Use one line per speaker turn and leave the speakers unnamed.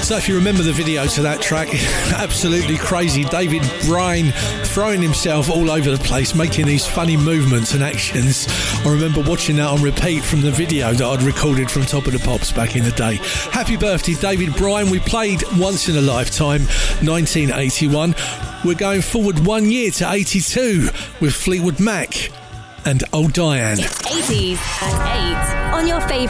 So if you remember the video to that track, absolutely crazy. David Bryan throwing himself all over the place, making these funny movements and actions. I remember watching that on repeat from the video that I'd recorded from Top of the Pops back in the day. Happy birthday, David Bryan. We played Once in a Lifetime, 1981. We're going forward 1 year to 82 with Fleetwood Mac and Old Diane.
It's 80s at 8 on your favourite